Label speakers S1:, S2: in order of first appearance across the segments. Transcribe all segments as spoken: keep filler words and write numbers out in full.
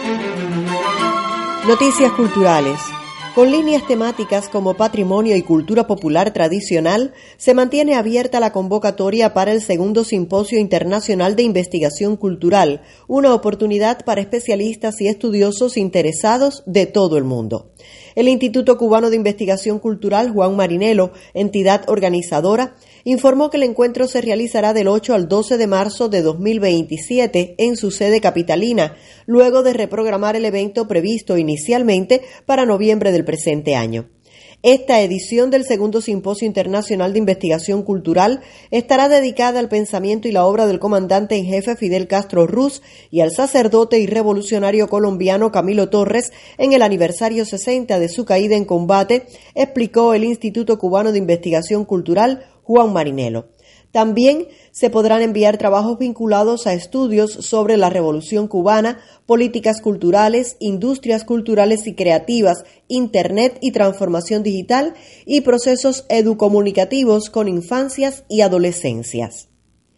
S1: Noticias culturales. Con líneas temáticas como patrimonio y cultura popular tradicional, se mantiene abierta la convocatoria para el segundo Simposio Internacional de Investigación Cultural, una oportunidad para especialistas y estudiosos interesados de todo el mundo. El Instituto Cubano de Investigación Cultural Juan Marinelo, entidad organizadora, informó que el encuentro se realizará del ocho al doce de marzo de dos mil veintisiete en su sede capitalina, luego de reprogramar el evento previsto inicialmente para noviembre del presente año. Esta edición del segundo Simposio Internacional de Investigación Cultural estará dedicada al pensamiento y la obra del comandante en jefe Fidel Castro Ruz y al sacerdote y revolucionario colombiano Camilo Torres en el aniversario sesenta de su caída en combate, explicó el Instituto Cubano de Investigación Cultural Juan Marinelo. También se podrán enviar trabajos vinculados a estudios sobre la Revolución Cubana, políticas culturales, industrias culturales y creativas, Internet y transformación digital y procesos educomunicativos con infancias y adolescencias.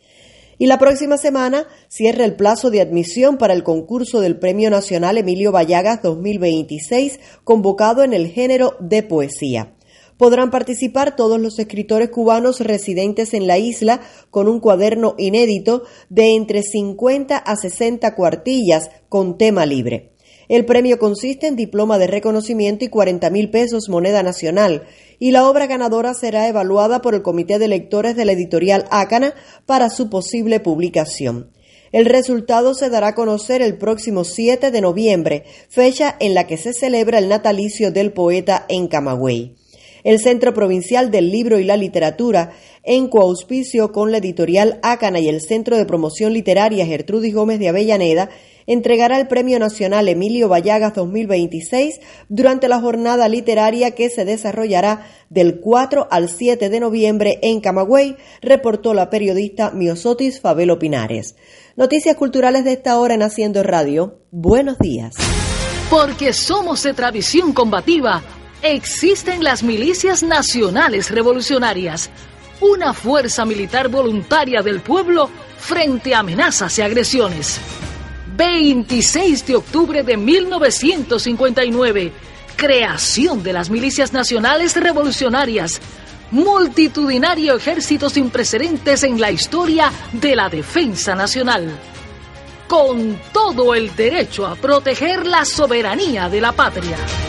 S1: Y la próxima semana cierra el plazo de admisión para el concurso del Premio Nacional Emilio Vallagas dos mil veintiséis, convocado en el género de poesía. Podrán participar todos los escritores cubanos residentes en la isla con un cuaderno inédito de entre cincuenta a sesenta cuartillas con tema libre. El premio consiste en diploma de reconocimiento y cuarenta mil pesos moneda nacional, y la obra ganadora será evaluada por el Comité de Lectores de la editorial Ácana para su posible publicación. El resultado se dará a conocer el próximo siete de noviembre, fecha en la que se celebra el natalicio del poeta en Camagüey. El Centro Provincial del Libro y la Literatura, en coauspicio con la editorial Ácana y el Centro de Promoción Literaria Gertrudis Gómez de Avellaneda, entregará el Premio Nacional Emilio Vallagas dos mil veintiséis durante la jornada literaria que se desarrollará del cuatro al siete de noviembre en Camagüey, reportó la periodista Miosotis Fabelo Pinares. Noticias culturales de esta hora en Haciendo Radio. Buenos días.
S2: Porque somos de tradición combativa, existen las milicias nacionales revolucionarias, una fuerza militar voluntaria del pueblo frente a amenazas y agresiones. veintiséis de octubre de mil novecientos cincuenta y nueve, creación de las milicias nacionales revolucionarias, multitudinario ejército sin precedentes en la historia de la defensa nacional, con todo el derecho a proteger la soberanía de la patria.